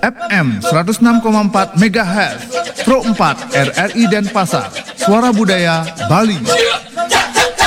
FM 106,4 MHz, Pro 4 RRI Denpasar, Suara Budaya Bali.